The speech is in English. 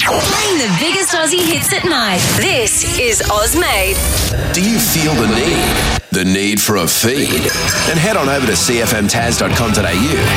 Playing the biggest Aussie hits at night. This is Ozmade. Do you feel the need? The need for a feed? Then head on over to cfmtaz.com.au